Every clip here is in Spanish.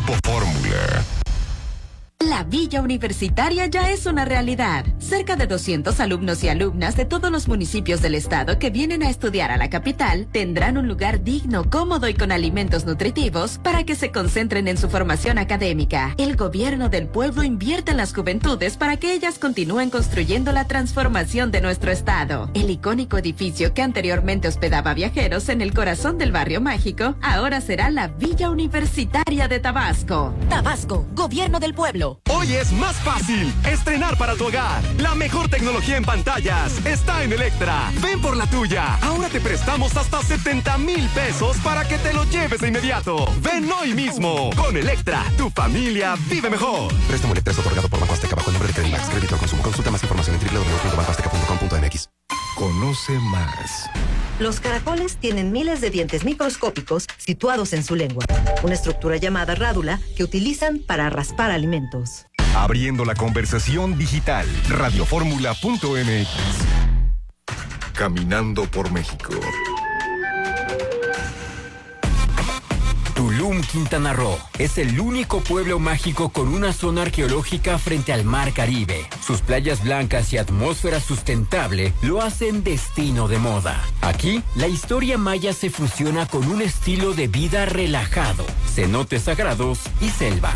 Grupo Fórmula. La Villa Universitaria ya es una realidad. Cerca de 200 alumnos y alumnas de todos los municipios del estado que vienen a estudiar a la capital tendrán un lugar digno, cómodo y con alimentos nutritivos para que se concentren en su formación académica. El gobierno del pueblo invierte en las juventudes para que ellas continúen construyendo la transformación de nuestro estado. El icónico edificio que anteriormente hospedaba viajeros en el corazón del barrio mágico, ahora será la Villa Universitaria de Tabasco. Tabasco, gobierno del pueblo. Hoy es más fácil estrenar para tu hogar. La mejor tecnología en pantallas está en Electra. Ven por la tuya. Ahora te prestamos hasta 70,000 pesos para que te lo lleves de inmediato. Ven hoy mismo. Con Electra, tu familia vive mejor. Préstamo Electra es otorgado por Banco Azteca bajo el nombre de Credimax. Crédito al consumo. Consulta más información en www.bancoazteca.com.mx. Conoce más. Los caracoles tienen miles de dientes microscópicos situados en su lengua, una estructura llamada rádula que utilizan para raspar alimentos. Abriendo la conversación digital. Radioformula.mx. Caminando por México. Tulum, Quintana Roo, es el único pueblo mágico con una zona arqueológica frente al Mar Caribe. Sus playas blancas y atmósfera sustentable lo hacen destino de moda. Aquí, la historia maya se fusiona con un estilo de vida relajado, cenotes sagrados y selva.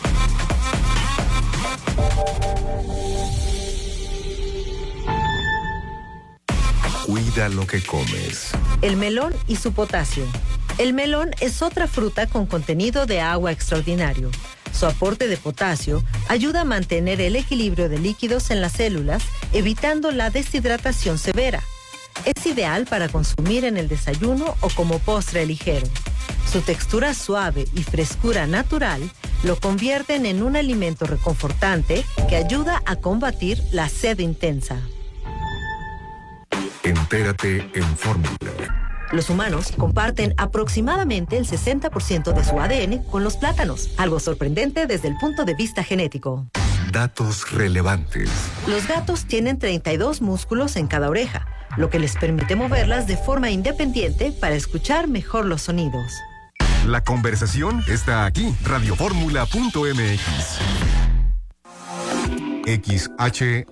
Cuida lo que comes. El melón y su potasio. El melón es otra fruta con contenido de agua extraordinario. Su aporte de potasio ayuda a mantener el equilibrio de líquidos en las células, evitando la deshidratación severa. Es ideal para consumir en el desayuno o como postre ligero. Su textura suave y frescura natural lo convierten en un alimento reconfortante que ayuda a combatir la sed intensa. Entérate en Fórmula. Los humanos comparten aproximadamente el 60% de su ADN con los plátanos, algo sorprendente desde el punto de vista genético. Datos relevantes. Los gatos tienen 32 músculos en cada oreja, lo que les permite moverlas de forma independiente para escuchar mejor los sonidos. La conversación está aquí. Radioformula.mx. XHHGR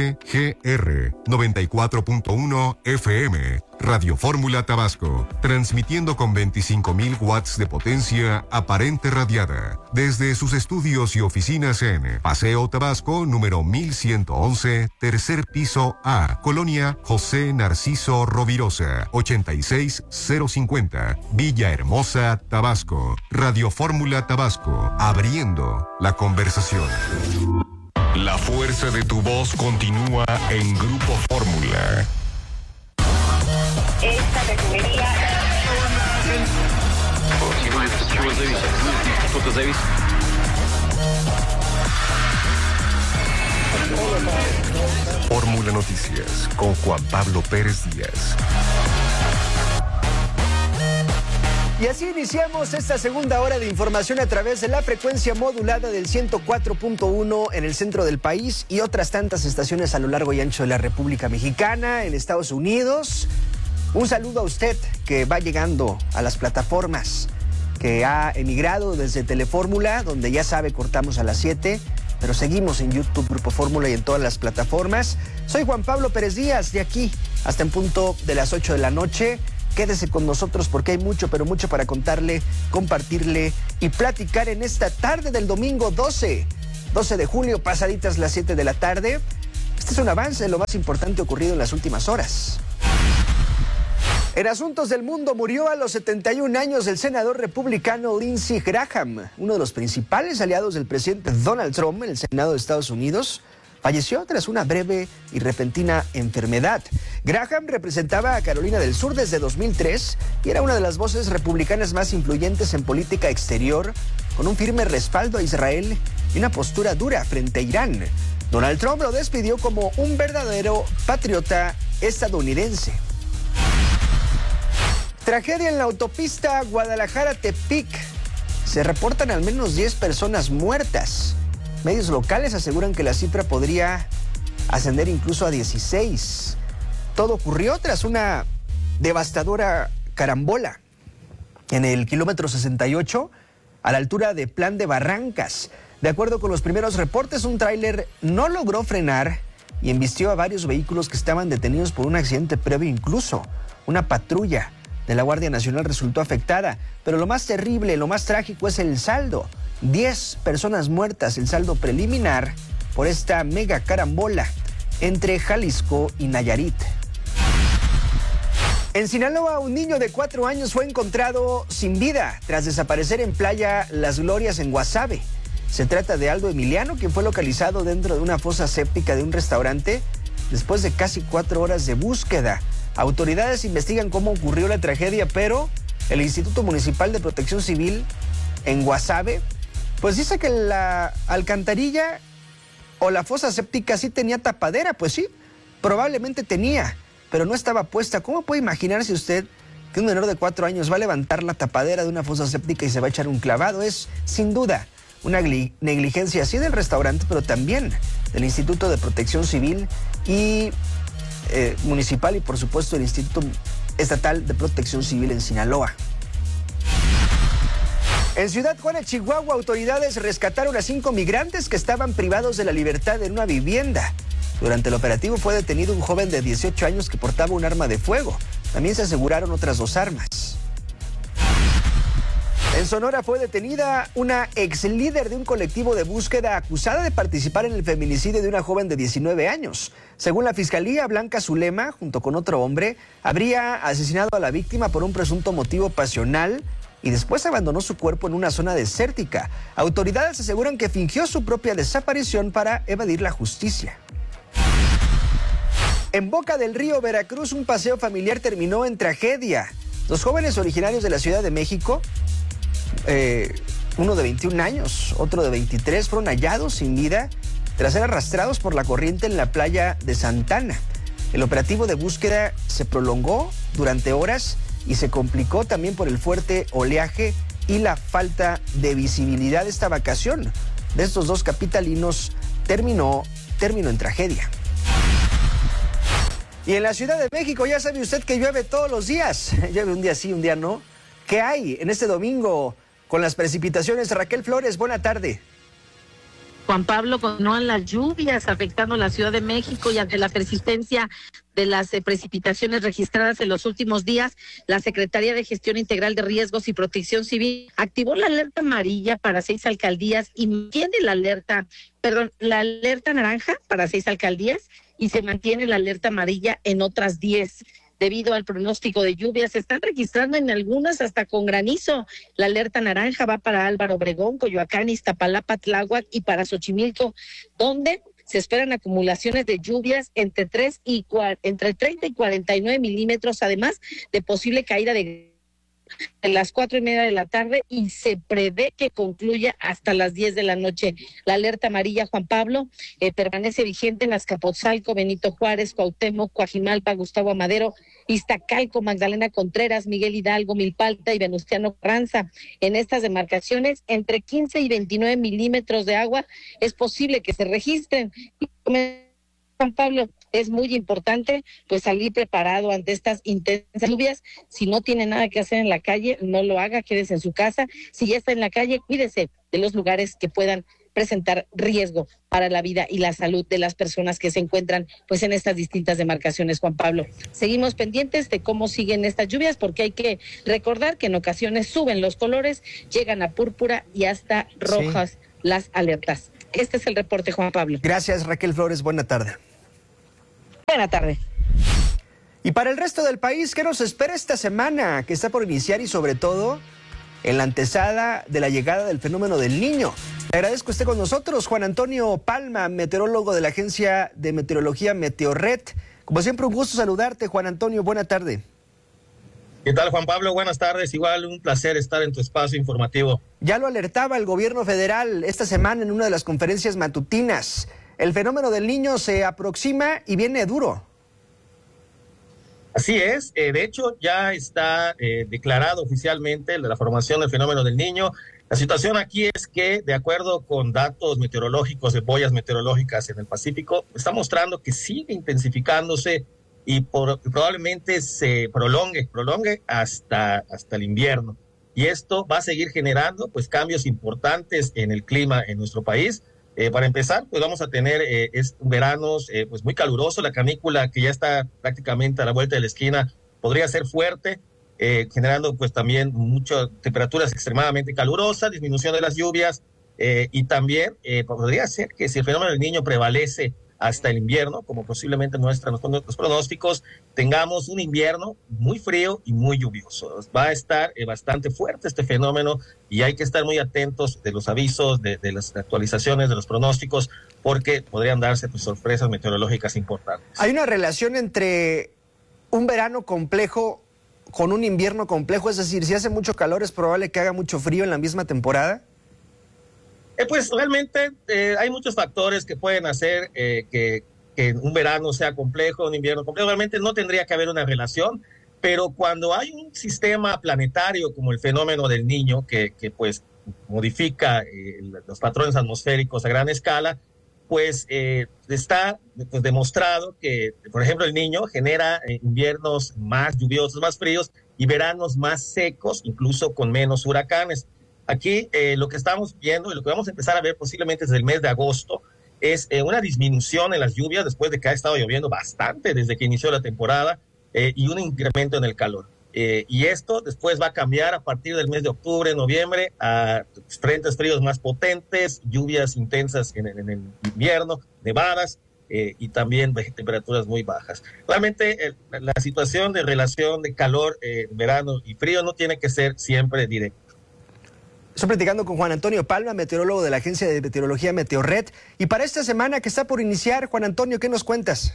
94.1 FM. Radio Fórmula Tabasco, transmitiendo con 25,000 watts de potencia aparente radiada desde sus estudios y oficinas en Paseo Tabasco, número 1111, tercer piso A, Colonia José Narciso Rovirosa, 86050, Villahermosa, Tabasco. Radio Fórmula Tabasco, abriendo la conversación. La fuerza de tu voz continúa en Grupo Fórmula. Esta refinería... Fórmula Noticias con Juan Pablo Pérez Díaz. Y así iniciamos esta segunda hora de información a través de la frecuencia modulada del 104.1 en el centro del país y otras tantas estaciones a lo largo y ancho de la República Mexicana, en Estados Unidos. Un saludo a usted que va llegando a las plataformas, que ha emigrado desde Telefórmula, donde ya sabe cortamos a las 7, pero seguimos en YouTube Grupo Fórmula y en todas las plataformas. Soy Juan Pablo Pérez Díaz, de aquí hasta en punto de las 8 de la noche. Quédese con nosotros porque hay mucho, pero mucho para contarle, compartirle y platicar en esta tarde del domingo 12 de julio, pasaditas las 7 de la tarde. Este es un avance de lo más importante ocurrido en las últimas horas. En asuntos del mundo, murió a los 71 años el senador republicano Lindsey Graham, uno de los principales aliados del presidente Donald Trump en el Senado de Estados Unidos. Falleció tras una breve y repentina enfermedad. Graham representaba a Carolina del Sur desde 2003 y era una de las voces republicanas más influyentes en política exterior, con un firme respaldo a Israel y una postura dura frente a Irán. Donald Trump lo despidió como un verdadero patriota estadounidense. Tragedia en la autopista Guadalajara-Tepic. Se reportan al menos 10 personas muertas. Medios locales aseguran que la cifra podría ascender incluso a 16. Todo ocurrió tras una devastadora carambola en el kilómetro 68 a la altura de Plan de Barrancas. De acuerdo con los primeros reportes, un tráiler no logró frenar y embistió a varios vehículos que estaban detenidos por un accidente previo. Incluso una patrulla de la Guardia Nacional resultó afectada. Pero lo más terrible, lo más trágico es el saldo. 10 personas muertas, el saldo preliminar por esta mega carambola entre Jalisco y Nayarit. En Sinaloa, un niño de 4 años fue encontrado sin vida tras desaparecer en Playa Las Glorias en Guasave. Se trata de Aldo Emiliano, quien fue localizado dentro de una fosa séptica de un restaurante después de casi 4 horas de búsqueda. Autoridades investigan cómo ocurrió la tragedia, pero el Instituto Municipal de Protección Civil en Guasave, pues dice que la alcantarilla o la fosa séptica sí tenía tapadera. Pues sí, probablemente tenía, pero no estaba puesta. ¿Cómo puede imaginarse usted que un menor de 4 años va a levantar la tapadera de una fosa séptica y se va a echar un clavado? Es, sin duda, una negligencia así del restaurante, pero también del Instituto de Protección Civil y municipal y, por supuesto, el Instituto Estatal de Protección Civil en Sinaloa. En Ciudad Juárez, Chihuahua, autoridades rescataron a 5 migrantes que estaban privados de la libertad en una vivienda. Durante el operativo fue detenido un joven de 18 años que portaba un arma de fuego. También se aseguraron otras 2 armas. En Sonora fue detenida una ex líder de un colectivo de búsqueda acusada de participar en el feminicidio de una joven de 19 años. Según la fiscalía, Blanca Zulema, junto con otro hombre, habría asesinado a la víctima por un presunto motivo pasional y después abandonó su cuerpo en una zona desértica. Autoridades aseguran que fingió su propia desaparición para evadir la justicia. En Boca del Río, Veracruz, un paseo familiar terminó en tragedia. 2 jóvenes originarios de la Ciudad de México, uno de 21 años, otro de 23, fueron hallados sin vida tras ser arrastrados por la corriente en la playa de Santana. El operativo de búsqueda se prolongó durante horas y se complicó también por el fuerte oleaje y la falta de visibilidad. Esta vacación de estos 2 capitalinos terminó en tragedia. Y en la Ciudad de México ya sabe usted que llueve todos los días. Llueve un día sí, un día no. ¿Qué hay en este domingo con las precipitaciones? Raquel Flores, buena tarde. Juan Pablo, continúan las lluvias afectando la Ciudad de México y ante la persistencia de las precipitaciones registradas en los últimos días, la Secretaría de Gestión Integral de Riesgos y Protección Civil activó la alerta amarilla para 6 alcaldías y mantiene la alerta naranja para 6 alcaldías y se mantiene la alerta amarilla en otras 10. Debido al pronóstico de lluvias, se están registrando en algunas hasta con granizo. La alerta naranja va para Álvaro Obregón, Coyoacán, Iztapalapa, Tláhuac y para Xochimilco, donde se esperan acumulaciones de lluvias entre 30 y 49 milímetros, además de posible caída de las 4:30 de la tarde y se prevé que concluya hasta las 10 de la noche. La alerta amarilla, Juan Pablo, permanece vigente en Azcapotzalco, Benito Juárez, Cuauhtémoc, Coajimalpa, Gustavo Amadero, Iztacalco, Magdalena Contreras, Miguel Hidalgo, Milpalta y Venustiano Carranza. En estas demarcaciones, entre 15 y 29 milímetros de agua es posible que se registren. Juan Pablo, es muy importante pues salir preparado ante estas intensas lluvias. Si no tiene nada que hacer en la calle, no lo haga, quédese en su casa. Si ya está en la calle, cuídese de los lugares que puedan presentar riesgo para la vida y la salud de las personas que se encuentran pues en estas distintas demarcaciones, Juan Pablo. Seguimos pendientes de cómo siguen estas lluvias, porque hay que recordar que en ocasiones suben los colores, llegan a púrpura y hasta rojas las alertas. Este es el reporte, Juan Pablo. Gracias, Raquel Flores, buena tarde. Buena tarde. Y para el resto del país, ¿qué nos espera esta semana que está por iniciar y sobre todo en la antesada de la llegada del fenómeno del Niño? Le agradezco que esté con nosotros Juan Antonio Palma, meteorólogo de la agencia de meteorología Meteorred. Como siempre, un gusto saludarte, Juan Antonio, buena tarde. ¿Qué tal, Juan Pablo? Buenas tardes. Igual un placer estar en tu espacio informativo. Ya lo alertaba el gobierno federal esta semana en una de las conferencias matutinas. El fenómeno del Niño se aproxima y viene duro. Así es. De hecho, ya está declarado oficialmente la formación del fenómeno del Niño. La situación aquí es que, de acuerdo con datos meteorológicos de boyas meteorológicas en el Pacífico, está mostrando que sigue intensificándose y probablemente se prolongue hasta el invierno. y esto va a seguir generando pues cambios importantes en el clima en nuestro país. Para empezar, pues vamos a tener veranos pues muy calurosos. La canícula, que ya está prácticamente a la vuelta de la esquina, podría ser fuerte, generando pues también muchas temperaturas extremadamente calurosas, disminución de las lluvias, y también podría ser que si el fenómeno del Niño prevalece hasta el invierno, como posiblemente muestran los pronósticos, tengamos un invierno muy frío y muy lluvioso. Va a estar bastante fuerte este fenómeno y hay que estar muy atentos de los avisos, de las actualizaciones, de los pronósticos, porque podrían darse pues, sorpresas meteorológicas importantes. ¿Hay una relación entre un verano complejo con un invierno complejo? Es decir, si hace mucho calor, ¿es probable que haga mucho frío en la misma temporada? Pues realmente hay muchos factores que pueden hacer que un verano sea complejo, un invierno complejo. Realmente no tendría que haber una relación, pero cuando hay un sistema planetario como el fenómeno del Niño, que pues modifica los patrones atmosféricos a gran escala, pues está pues, demostrado que, por ejemplo, el Niño genera inviernos más lluviosos, más fríos y veranos más secos, incluso con menos huracanes. Aquí lo que estamos viendo y lo que vamos a empezar a ver posiblemente desde el mes de agosto es una disminución en las lluvias después de que ha estado lloviendo bastante desde que inició la temporada y un incremento en el calor. Y esto después va a cambiar a partir del mes de octubre, noviembre, a frentes fríos más potentes, lluvias intensas en el invierno, nevadas y también temperaturas muy bajas. Realmente la situación de relación de calor, verano y frío no tiene que ser siempre directa. Estoy platicando con Juan Antonio Palma, meteorólogo de la agencia de meteorología Meteorred. Y para esta semana que está por iniciar, Juan Antonio, ¿qué nos cuentas?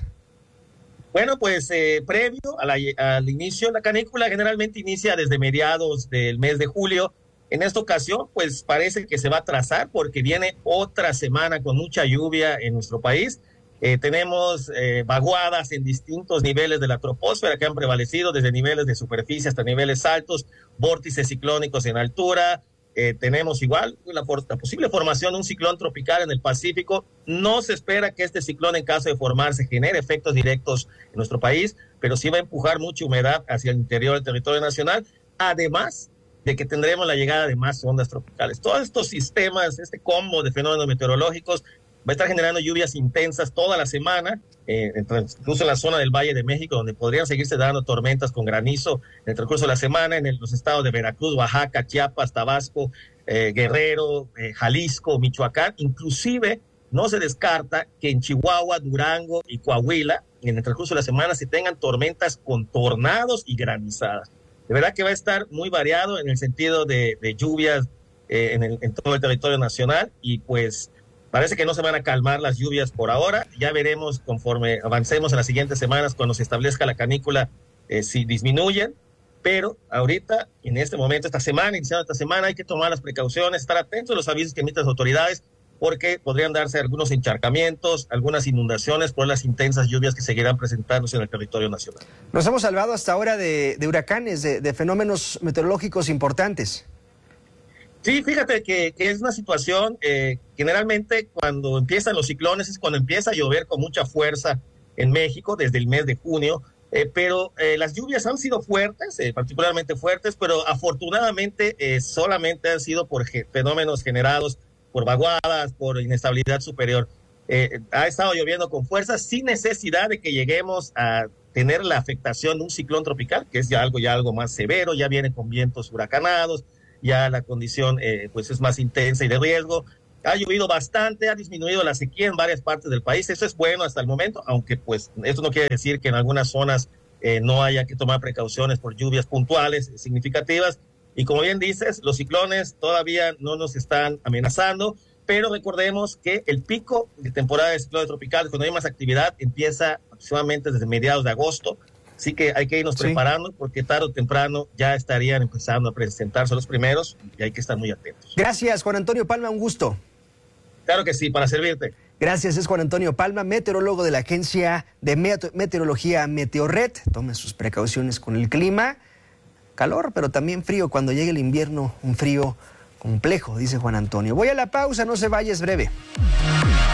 Bueno, pues previo al inicio, la canícula generalmente inicia desde mediados del mes de julio. En esta ocasión, pues parece que se va a atrasar porque viene otra semana con mucha lluvia en nuestro país. Tenemos vaguadas en distintos niveles de la troposfera que han prevalecido, desde niveles de superficie hasta niveles altos, vórtices ciclónicos en altura. Tenemos igual la posible formación de un ciclón tropical en el Pacífico. No se espera que este ciclón, en caso de formarse, genere efectos directos en nuestro país, pero sí va a empujar mucha humedad hacia el interior del territorio nacional, además de que tendremos la llegada de más ondas tropicales. Todos estos sistemas, este combo de fenómenos meteorológicos, va a estar generando lluvias intensas toda la semana, incluso en la zona del Valle de México, donde podrían seguirse dando tormentas con granizo en el transcurso de la semana, en los estados de Veracruz, Oaxaca, Chiapas, Tabasco, Guerrero, Jalisco, Michoacán. Inclusive no se descarta que en Chihuahua, Durango y Coahuila, en el transcurso de la semana, se tengan tormentas con tornados y granizadas. De verdad que va a estar muy variado en el sentido de lluvias en todo el territorio nacional, y pues parece que no se van a calmar las lluvias por ahora. Ya veremos conforme avancemos en las siguientes semanas, cuando se establezca la canícula, si disminuyen. Pero ahorita, en este momento, iniciando esta semana, hay que tomar las precauciones, estar atentos a los avisos que emiten las autoridades, porque podrían darse algunos encharcamientos, algunas inundaciones por las intensas lluvias que seguirán presentándose en el territorio nacional. Nos hemos salvado hasta ahora de huracanes, de fenómenos meteorológicos importantes. Sí, fíjate que es una situación, generalmente cuando empiezan los ciclones es cuando empieza a llover con mucha fuerza en México desde el mes de junio, pero las lluvias han sido fuertes, particularmente fuertes, pero afortunadamente solamente han sido por fenómenos generados por vaguadas, por inestabilidad superior. Ha estado lloviendo con fuerza sin necesidad de que lleguemos a tener la afectación de un ciclón tropical, que es ya algo más severo, ya viene con vientos huracanados, ya la condición pues es más intensa y de riesgo. Ha llovido bastante, ha disminuido la sequía en varias partes del país. Eso es bueno hasta el momento, aunque pues esto no quiere decir que en algunas zonas no haya que tomar precauciones por lluvias puntuales significativas. Y como bien dices, los ciclones todavía no nos están amenazando, pero recordemos que el pico de temporada de ciclones tropicales, cuando hay más actividad, empieza aproximadamente desde mediados de agosto. Así que hay que irnos preparando, porque tarde o temprano ya estarían empezando a presentarse los primeros y hay que estar muy atentos. Gracias, Juan Antonio Palma, un gusto. Claro que sí, para servirte. Gracias, es Juan Antonio Palma, meteorólogo de la agencia de meteorología Meteorred. Tome sus precauciones con el clima. Calor, pero también frío cuando llegue el invierno, un frío complejo, dice Juan Antonio. Voy a la pausa, no se vaya, es breve.